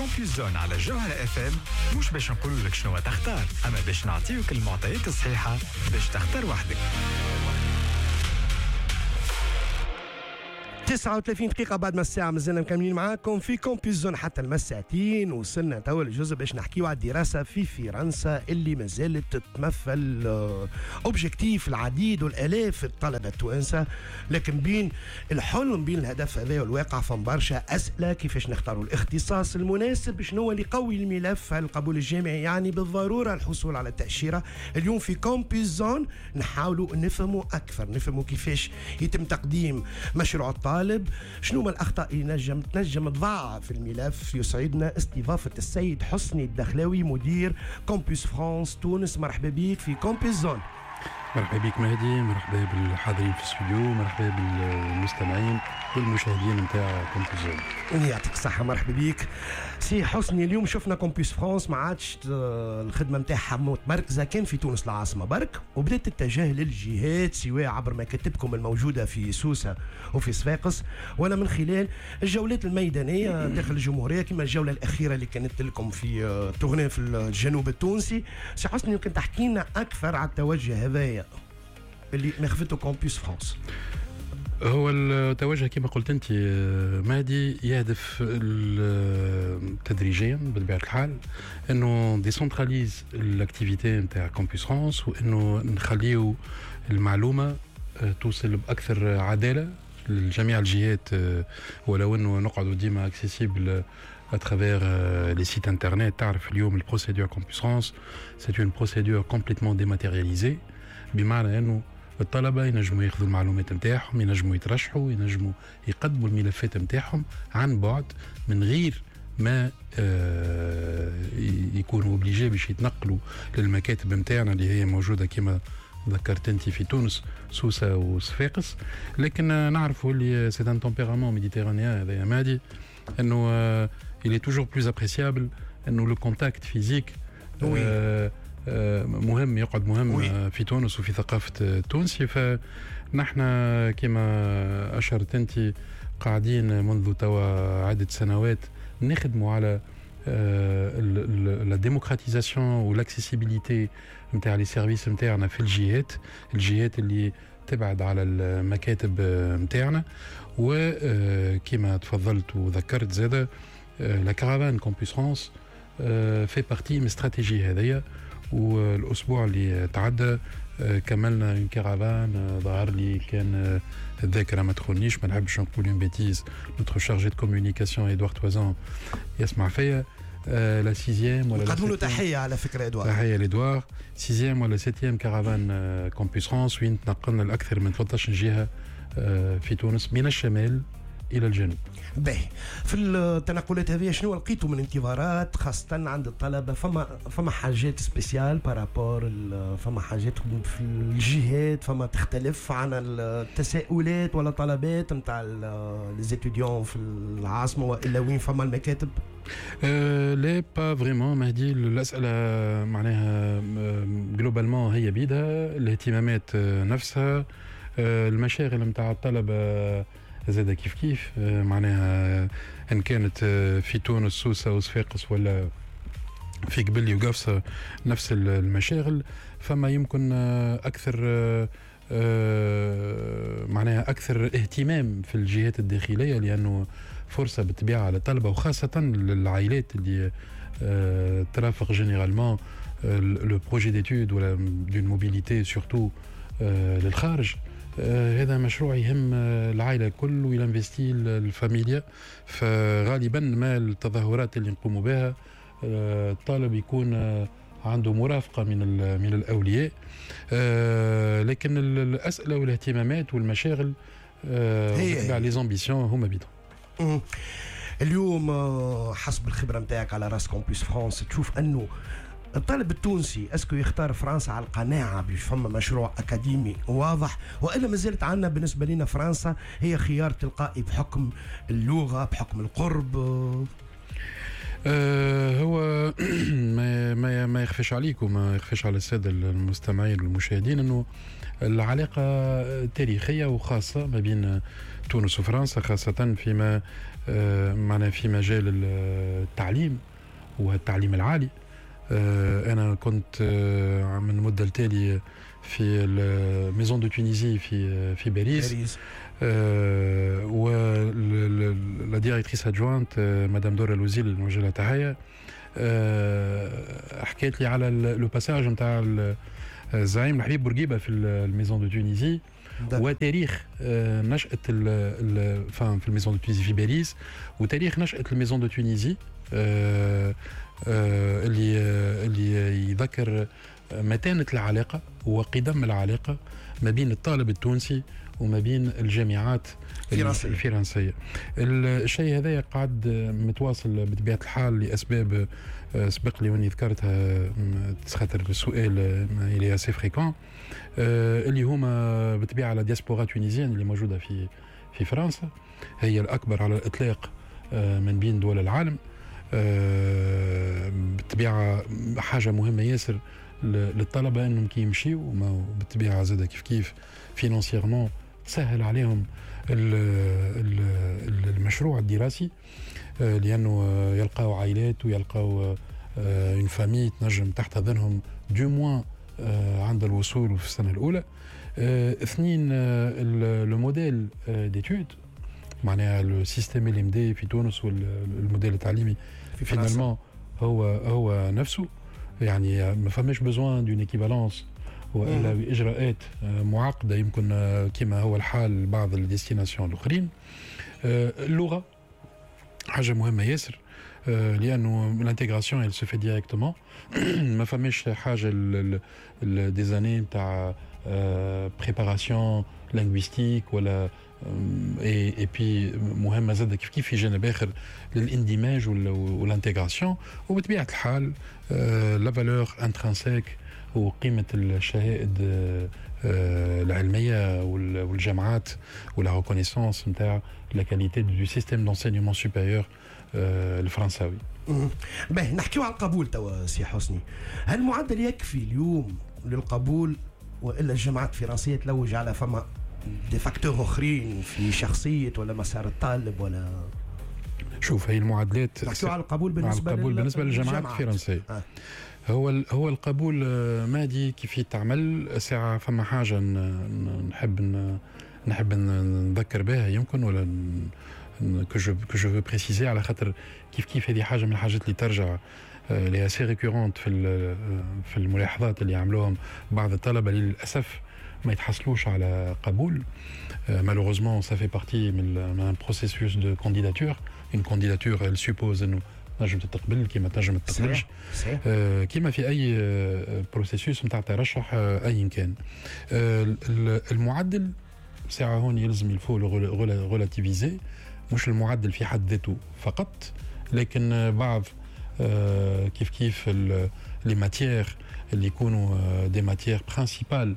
كومبيوس زون على الجوهرة اف ام مش باش نقولوا لك شنو تختار، اما باش نعطيوك المعطيات الصحيحة باش تختار وحدك. 39 دقيقة بعد ما الساعة مازلنا مكملين معاكم في كومبيوس زون حتى المساتين. وصلنا توا للجزء باش نحكيو على الدراسة في فرنسا اللي مازالت تتمثل اوبجيكتيف العديد والالاف الطلبة التوانسة، لكن بين الحلم بين الهدف هذا والواقع فم برشا أسئلة. كيفاش نختاروا الاختصاص المناسب؟ شنو هو اللي يقوي الملف القبول الجامعي؟ يعني بالضرورة الحصول على التأشيرة. اليوم في كومبيوس زون نحاولوا نفهموا أكثر، نفهموا كيفاش يتم تقديم مشروع الطالب، شنو ما الأخطاء اللي تنجم تضاعف الملف. يسعدنا استضافة السيد حسني الدخلاوي مدير كومبيوس فرانس تونس. مرحبا بك في كومبيوس زون. مرحبا بك مهدي، مرحبا بالحاضرين في الاستوديو، مرحبا بالمستمعين والمشاهدين نتاع كومبيوس زون. يعطيك الصحة، مرحبا بك سي حسني. اليوم شفنا كومبيوس فرانس ما عادش الخدمة نتاعها متمركزة كان في تونس العاصمة برك، وبدأت تتجه للجهات سواء عبر مكاتبكم الموجودة في سوسة وفي صفاقس ولا من خلال الجولات الميدانية داخل الجمهورية كما الجولة الأخيرة اللي كانت لكم في تغنى في الجنوب التونسي. سي حسني يمكن تحكي لنا أكثر على التوجه هذايا اللي مخفته كومبيوس فرانس؟ هو التوجه كما قلت انت مهدي يهدف تدريجيا بطبيعه الحال انه ديسنتراليز الاكتيفيتي نتاع كومبيوس فرانس، وانه نخليو المعلومه توصل باكثر عداله لجميع الجهات، ولو انه نقعدوا ديما اكسيسيبل à travers les sites internet. تعرف اليوم البروسيدور كومبيوس فرانس c'est une procédure complètement dématérialisée، بمعنى انه الطلبة ينجموا ياخذوا المعلومات نتاعهم، ينجموا يترشحوا، ينجموا يقدموا الملفات نتاعهم عن بعد من غير ما يكونوا اوبليجي باش يتنقلوا للمكاتب نتاعنا اللي هي موجودة كما ذكرت انت في تونس سوسة وصفاقس. لكن نعرفوا اللي سي ان تمبيرامون ميديتيرانيان هذا يا مادي، انه il est toujours plus appréciable انه لو كونتاكت فيزيك مهم، يقعد مهم في تونس وفي ثقافة التونسي. فنحن كما أشرت أنت قاعدين منذ توا عدة سنوات نخدموا على la démocratisation والاكسيسيبيليتي نتاع لي سيرفيس نتاعنا في الجهات اللي تبعد على المكاتب نتاعنا. وكما تفضلت وذكرت زاده لا كارافان كومبيوس فرانس في بارتي من استراتيجية هذيا. والاسبوع اللي تعدى كملنا اون كارافان، ظهر لي كان الذاكره ما تخونيش، ما نحبش نقول اون بيتيز، نوتر شارجي دو كومونيكاسيون ادوار توازان يسمع فيا، لا سيزيام ولا نقدموا له تحيه على فكره ادوار، تحيه لادوار، سيزيام ولا سيتيام كارافان كومبيوس فرانس، وين تنقلنا لاكثر من 13 جهه في تونس من الشمال الى الجنوب. باهي، في التنقلات هذه شنو لقيتوا من انتظارات خاصه عند الطلبه؟ فما حاجات سبيسيال بارابور، فما حاجات في الجهات فما تختلف عن التساؤلات ولا طلبات نتاع ليزيتوديون في العاصمه والا وين فما المكاتب؟ لا با فريمون مهدي، الاسئله معناها جلوبالمون هي بيدها، الاهتمامات نفسها، المشاغل نتاع الطلبه زاد كيف معناها ان كانت في تونس سوسة وصفاقس ولا في قبلي وقفصة نفس المشاغل. فما يمكن اكثر معناها اكثر اهتمام في الجهات الداخلية، لانه فرصة بالطبيعة للطلبة وخاصة للعائلات اللي ترافق جينيرالمون لو بروجي ديتود ولا دون موبيليتي سورتو للخارج. هذا مشروع يهم العائلة الكل وينفستي الفاميليا. فغالبا ما التظاهرات اللي نقوموا بها الطالب يكون عنده مرافقة من الأولياء، لكن الأسئلة والاهتمامات والمشاغل هي لي زامبيسيون هما بيدهم. اليوم حسب الخبرة نتاعك على راس كومبيوس فرانس تشوف أنه الطالب التونسي اسكو يختار فرنسا على القناعه باش فما مشروع اكاديمي واضح، والا مازالت عندنا بالنسبه لنا فرنسا هي خيار تلقائي بحكم اللغه بحكم القرب؟ هو ما يخفيش عليكم، ما يخفيش على الساده المستمعين والمشاهدين انه العلاقه تاريخيه وخاصه ما بين تونس وفرنسا، خاصه فيما معنا في مجال التعليم والتعليم العالي. أنا كنت من مدة التالي في الميزون دو تونيزي في باريس. ولا ديريكتريس ادجوانت مدام دورا لوزيل نوجه لها تحية حكيت لي على لو باساج نتاع الزعيم الحبيب بورقيبة في الميزون دو تونيزي وتاريخ نشأة في الميزون دو تونيزي في باريس وتاريخ نشأة الميزون دو تونيزي اللي يذكر متانة العلاقة وقدم العلاقة ما بين الطالب التونسي وما بين الجامعات الفرنسية. الشيء هذا قاعد متواصل بطبيعة الحال لأسباب سبق لي واني ذكرتها خاطر السؤال اللي اسي فريكون اللي هما بطبيعة على دياسبورا تونيزيان اللي موجودة في فرنسا، هي الأكبر على الإطلاق من بين دول العالم. بالطبيعة حاجة مهمة ياسر للطلبة انهم كي يمشيوا بالطبيعة زاد كيف فينانسيرمون تسهل عليهم المشروع الدراسي لانه يلقاو عائلات ويلقاو اون فامي تنجم تحتضنهم دو موان عند الوصول في السنة الأولى. اثنين لو موديل ديتود معناها لو سيستيم ال ام دي في تونس والموديل التعليمي فينالمون هو نفسه، يعني ما فماش بزوان دون ايكيفالونس والا باجراءات معقده يمكن كما هو الحال بعض الديستيناسيون الاخرين. اللغه حاجه مهمه ياسر لانه الانتيغراسيون elle se fait directement ما فماش حاجه دي زاني نتاع بريباراسيون لينغويستيك ولا اي بي مهمه زاد كيف في جانب اخر للاندماج والانتيغراسيون. وبطبيعه الحال لا فالور انترانسيك وقيمه الشهائد العلميه والجامعات ولا ريكونيسونس نتاع لا كاليتي دو سيستيم دونسينيومون سوبيريور الفرنساوي. باهي نحكيو على القبول توا سي حسني، هل المعدل يكفي اليوم للقبول والا الجامعات الفرنسيه تلوج على فما دي فاكتور اخرين في شخصيه ولا مسار الطالب ولا؟ شوف هي المعادلات نحكيو على القبول بالنسبه للجامعات الفرنسيه. هو القبول مادي كيف يتعمل ساعه فما حاجه نحب نذكر بها يمكن ولا que je veux préciser على خاطر كيف هذه حاجه من الحاجات اللي ترجع اللي اسي ريكورونت في الملاحظات اللي عملوهم بعض الطلبه للاسف ما يتحصلوش على قبول. malheureusement ça fait partie من un processus de candidature. une candidature elle suppose انه تنجم تتقبل كيما تنجم تتقبلش كيما في اي بروسيسوس نتاع ترشح ايا كان. المعدل ساعه هون يلزم الفو ريلاتيفيزي، مش المعدل في حد ذاته فقط لكن بعض كيف لي ماتيير اللي يكونوا دي ماتيير برينسيبال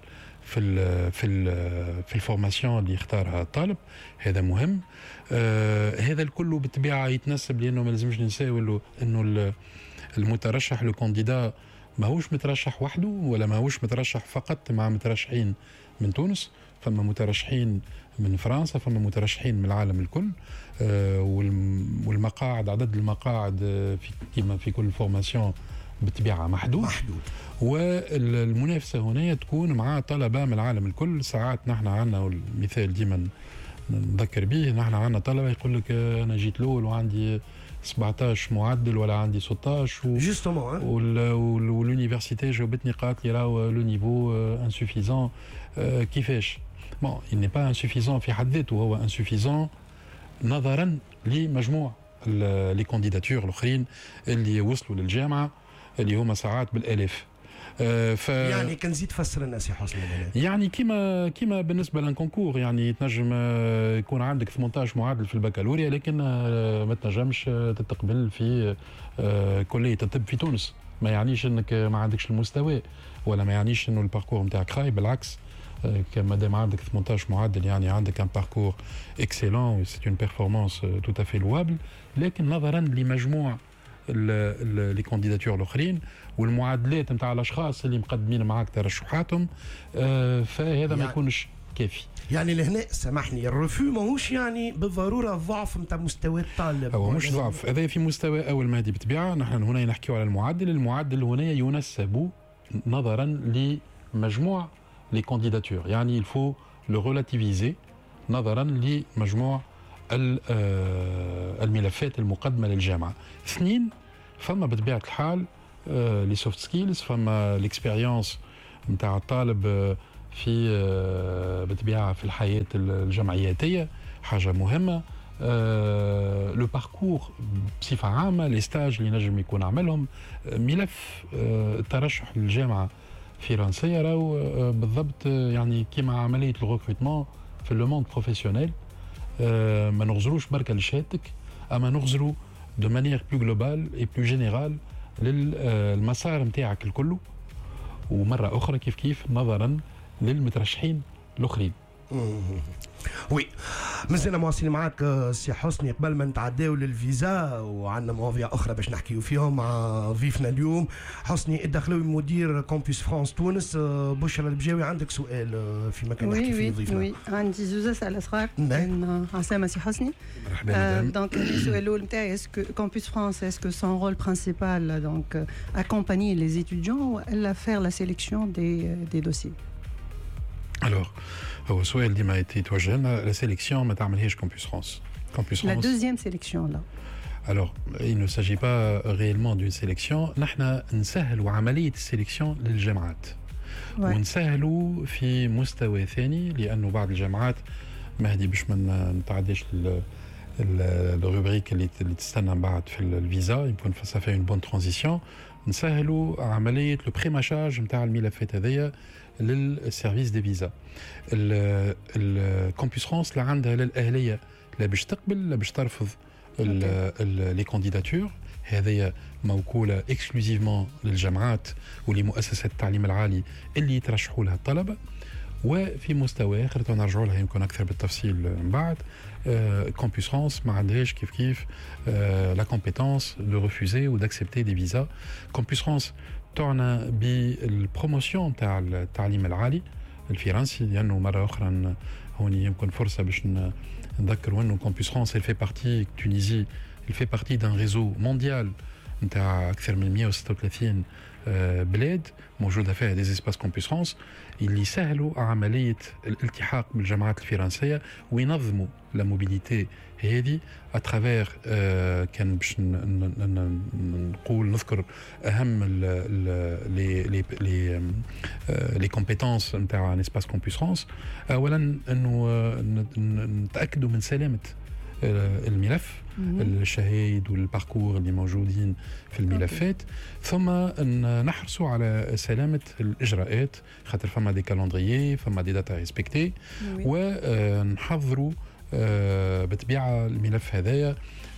في الفورماسيون اللي يختارها الطالب، هذا مهم. هذا الكل بالطبيعه يتنسب لانه ما لازمش ننساو انه المترشح لو كانديدا ماهوش مترشح وحده ولا ماهوش مترشح فقط مع مترشحين من تونس، فما مترشحين من فرنسا، فما مترشحين من العالم الكل. والمقاعد عدد المقاعد كما في كل فورماسيون بالطبيعه محدود. والمنافسه هنا تكون مع طلبه من العالم الكل. ساعات نحن عندنا والمثال ديما نذكر به، نحن عندنا طلبه يقول لك انا جيت الاول وعندي 17 معدل ولا عندي 16 جوستومون واليونيفرسيتي جاوبتني قالت لي راهو لو نيفو انسوفيزون. كيفاش؟ بون il n'est pas insuffisant في حد ذاته، هو انسوفيزون نظرا لمجموع لي كانديداتور الاخرين اللي وصلوا للجامعه اللي هما ساعات بالالاف. يعني كان زيد فسر الناس يا حسني يعني كيما بالنسبه للكونكور، يعني تنجم يكون عندك 18 معادل في البكالوريا لكن ما تنجمش تتقبل في كليه الطب في تونس. ما يعنيش انك ما عندكش المستوى ولا ما يعنيش انه الباركور نتاعك خايب، بالعكس كما دام عندك 18 معدل يعني عندك ان باركور اكسيلون، سي اون بيرفورمانس تو افي لوابل. لكن نظرا لمجموع لي كانديداتور الاخرين والمعادلات نتاع الاشخاص اللي مقدمين معاك ترشحاتهم، فهذا يعني ما يكونش كافي. يعني لهنا سامحني الرفو ماهوش يعني بالضروره ضعف نتاع مستوى الطالب، هو مش ضعف، هذا في مستوى اول مهدي بالطبيعه. نحن هنا نحكيو على المعدل هنا ينسب نظرا لمجموع لي كانديداتور، يعني الفو لو ريلاتيفيزي نظرا لمجموع الملفات المقدمه للجامعه. اثنين، فما بطبيعه الحال لي سوفت سكيلز، فما ليكسبيريونس نتاع الطالب في بالطبيعه في الحياه الجمعياتيه، حاجه مهمه. لو باركور بصفه عامه، لي ستاج اللي نجم يكون عملهم، ملف الترشح للجامعه فرنسيه راهو بالضبط يعني كيما عمليه الريكروتمون في لو موند بروفيسيونيل. ما نغزروش بركه لشهادتك، اما نغزروا دو مانيير بلو جلوبال اي بلو جينيرال للمسار نتاعك الكل، ومره اخرى كيف نظرا للمترشحين الاخرين. وي مازلنا مواصلين معك سي حسني. قبل ما نتعداو للفيزا وعندنا مواضيع اخرى باش نحكيو فيهم مع ضيفنا اليوم حسني الدخلوي مدير كامبوس فرانس تونس. بشرى البجاوي عندك سؤال في مكان نحكي فيه ضيفنا؟ وي عندي زوز اسئله صغار. عسلامة سي حسني. مرحبا. دونك السؤال الاول نتاعي اسكو كامبوس فرانس اسكو سون رول برينسيبال دونك accompagner les étudiants ولا faire la sélection des dossiers؟ Alors, هو سؤال ديما يتوجه لنا. لا سيليكسيون ما تعملهاش كامبوس فرانس. La deuxième sélection là. Alors, il ne s'agit pas réellement d'une sélection. نحن نسهلوا عملية السيليكسيون للجامعات. ونسهلوا في مستوى ثاني، لأنه بعض الجامعات مهدي باش ما نتعداش الروبريك اللي تستنى بعد في الفيزا، يكون صافي اون بون ترانزيسيون. نسهلوا عملية لو بريماشاج نتاع الملفات هذيا للسيرفيس دي فيزا. الكامبوس فرانس لا عندها للأهلية لا باش تقبل لا باش ترفض لي كانديداتور. هذه موكولة اكسكلوزيفمون للجامعات ولمؤسسات التعليم العالي اللي يترشحوا لها الطلبة. وفي مستوى اخر نرجعوا لها يمكن اكثر بالتفصيل من بعد. كامبوس فرانس ما عندهاش كيف لا كومبيتونس دو ريفوزي و داكسبتي دي فيزا. كامبوس فرانس تعنى بالبروموسيون تاع التعليم العالي الفرنسي، لانه مره اخرى هوني يمكن فرصه باش نذكروا انه كامبوس فرانس fait partie تونيزي fait partie d'un réseau mondial نتاع اكثر من 136 بلاد موجوده فيها دي اسباس كامبوس فرانس اللي يسهلوا عمليه الالتحاق بالجامعات الفرنسيه وينظموا لا موبيليتي هذه اترافير. كان باش نقول نذكر اهم لي كومبيتونس نتاع اسباس كامبوس فرانس. اولا انه نتاكدوا من سلامه الملف، الشهايد والباركور اللي موجودين في الملفات، ثم نحرصوا على سلامة الإجراءات، خاطر فما دي كالندريي، فما دي داتا ريسبكتي، ونحضروا بطبيعة الملف هذايا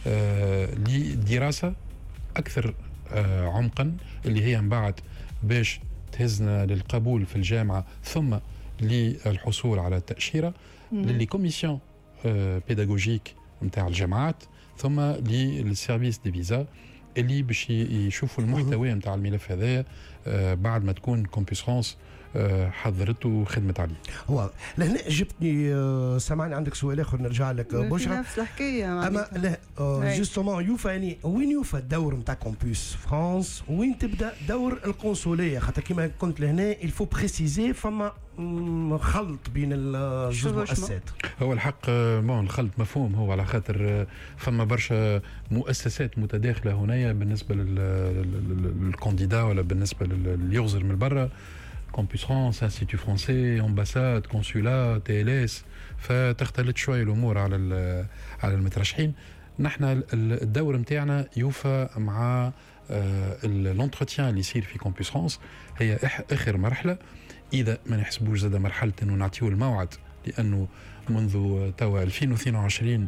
لدراسة أكثر عمقا اللي هي من بعد باش تهزنا للقبول في الجامعة ثم للحصول على التأشيرة للي كوميسيون بيداغوجيك نتاع الجامعات ثم للسيرفيس دي فيزا اللي باش يشوفوا المحتوى نتاع الملف هذايا بعد ما تكون كامبوس فرانس حضرته وخدمت عليه. هو لهنا جبتني سامعني عندك سؤال اخر نرجع لك بشرى. نفس الحكايه اما لا جوستومون يوفى يعني وين يوفى الدور نتاع كامبوس فرانس وين تبدا دور القنصليه؟ خاطر كما كنت لهنا الفو بريسيزي فما خلط بين الجوز مؤسسات. هو الحق الخلط مفهوم، هو على خاطر فما برشا مؤسسات متداخله هنايا بالنسبه للكانديدا ولا بالنسبه اللي يغزر من برا. كامبوس فرانس، انستيتو فرونسي، امباساد، كونسولا، تي ال اس، فتختلط شويه الامور على المترشحين. نحن الدور نتاعنا يوفى مع الانتروتيان اللي يصير في كامبوس فرانس، هي اخر مرحله. اذا ما نحسبوش زاد مرحله انه نعطيو الموعد، لانه منذ توا 2022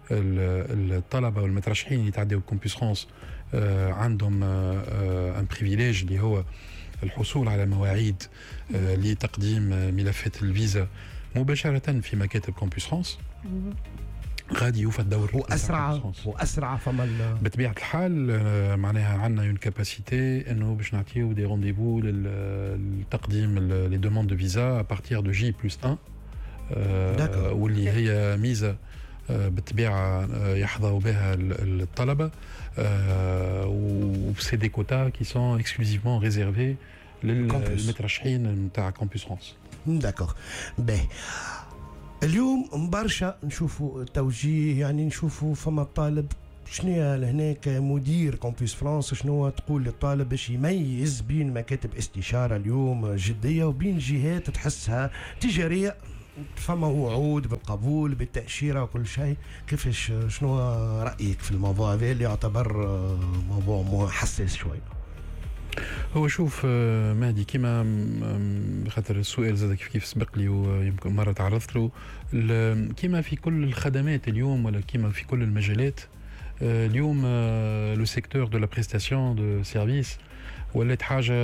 الطلبه والمترشحين اللي يتعداو كامبوس فرانس عندهم ان بريفيليج اللي هو الحصول على مواعيد لتقديم ملفات الفيزا مباشرة في مكاتب كامبوس فرانس. غادي يوفى الدور واسرع فما بطبيعه الحال. معناها عندنا اون كاباسيتي انه باش نعطيو دي رونديفو للتقديم لي دوموند دو فيزا ا بارتير دو J+1 واللي هي ميزة بالطبيعة يحظوا بها الطلبة وسي دي كوتا كي سون اكسكلوزيفمون ريزيرفي للمترشحين نتاع كامبوس فرانس. داكوغ باهي. اليوم برشا نشوفوا توجيه، يعني نشوفوا فما طالب شنو لهناك مدير كامبوس فرانس شنو تقول للطالب باش يميز بين مكاتب استشاره اليوم جديه وبين جهات تحسها تجاريه فما وعود بالقبول بالتاشيره وكل شيء. كيفاش شنو رايك في الموضوع هذا اللي يعتبر موضوع حساس شوي؟ هو شوف مهدي كيما خاطر السؤال زاد كيف سبق لي ويمكن مرة تعرضت له، كيما في كل الخدمات اليوم ولا كيما في كل المجالات اليوم لو سيكتور دو لا بريستاسيون دو سيرفيس ولات حاجة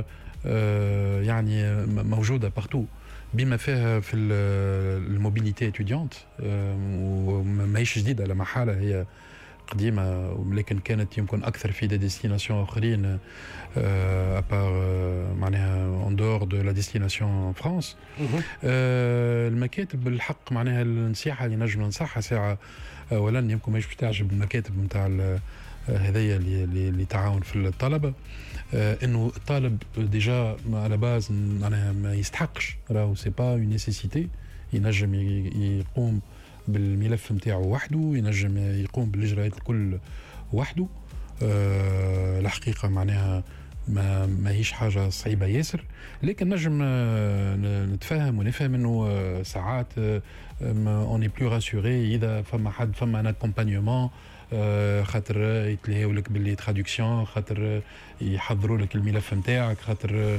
يعني موجودة بارتو بما فيها في الموبيليتي اتوديونت وماهيش جديدة لا محالة، هي قديمة ولكن كانت يمكن أكثر في دي ديستيناسيون آخرين أبار معناها اون دور دو لا ديستيناسيون فرانس. المكاتب بالحق معناها النصيحة اللي نجم ننصحها ساعة أولا يمكن ماهيش باش تعجب المكاتب نتاع هذيا اللي تعاون في الطلبة، إنه الطالب ديجا على باز معناها ما يستحقش، راهو سي با اون نيسيسيتي، ينجم يقوم بالملف نتاعو وحده، ينجم يقوم بالاجراءات الكل وحده. الحقيقه معناها ما هيش حاجه صعيبه ياسر، لكن نجم نتفاهم ونفهم انه ساعات اوني بلو راسوري اذا فما حد فما ان اكومبانيومون، خاطر يتلهيو لك باللي تراديكسيون، خاطر يحضروا لك الملف نتاعك، خاطر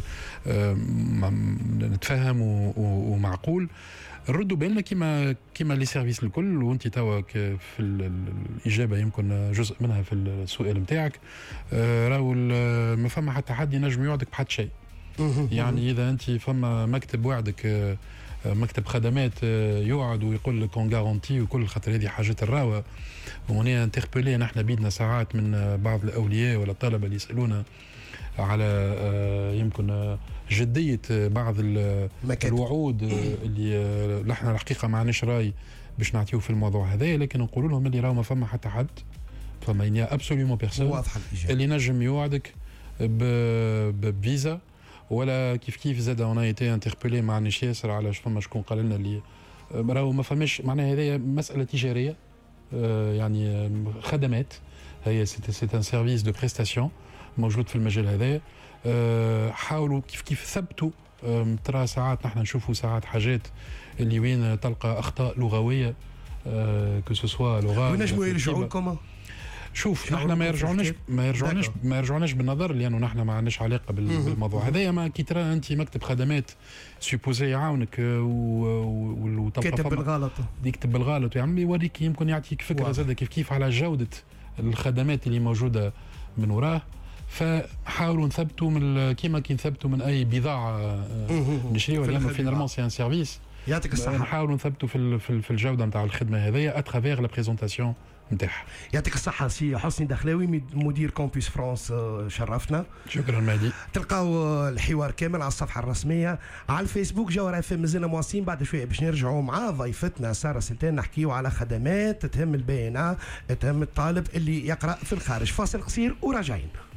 نتفاهم ومعقول نردوا بالنا كيما لي سيرفيس الكل. وانت توا في الاجابه يمكن جزء منها في السؤال نتاعك، راهو ما فما حتى حد ينجم يوعدك بحد شيء. يعني اذا انت فما مكتب وعدك مكتب خدمات يوعد ويقول لك اون غارونتي وكل، خاطر هذه حاجات الراوه وني انتربيلي نحن بيدنا ساعات من بعض الاولياء ولا الطلبه اللي يسالونا على يمكن جدية بعض الوعود اللي نحن الحقيقة ما عندناش راي باش نعطيو في الموضوع هذا، لكن نقول لهم اللي راهو ما فما حتى حد، فما ينيا ابسوليومون بيرسون اللي نجم يوعدك بفيزا ولا كيف زاد اون ايتي انتربيلي ما عندناش ياسر على فما شكون قال لنا اللي راهو ما فماش معناها هذه مسألة تجارية، يعني خدمات، هي سي ان سيرفيس دو بريستاسيون موجود في المجال هذا. حاولوا كيف ثبتوا، ترى ساعات نحن نشوفوا ساعات حاجات اللي وين تلقى اخطاء لغويه كو سو سوا لغه ونجموا يرجعوا لكم. شوف نحن ما يرجعوناش بالنظر لانه نحن ما عندناش علاقه بالموضوع هذايا. ما كي ترى انت مكتب خدمات سوبوزي يعاونك وتلقى كتب بالغلط يكتب بالغلط، يعمل يوريك يمكن يعطيك فكره زاد كيف على جوده الخدمات اللي موجوده من وراه. فحاولوا نثبتوا من كيما كي نثبتوا من اي بضاعه نشريوها، لانه فينالمون سي ان سيرفيس. يعطيك الصحه. نحاولوا نثبتوا في الجوده نتاع الخدمه هذيا اترافير لا بريزونطاسيون نتاعها. يعطيك الصحه سي حسني دخلاوي مدير كامبوس فرانس، شرفتنا. شكرا مهدي. تلقاو الحوار كامل على الصفحه الرسميه على الفيسبوك جوهر اف ام. مازلنا مواصلين بعد شويه باش نرجعوا مع ضيفتنا ساره سلطان نحكيو على خدمات تهم البيانات تهم الطالب اللي يقرا في الخارج. فاصل قصير وراجعين.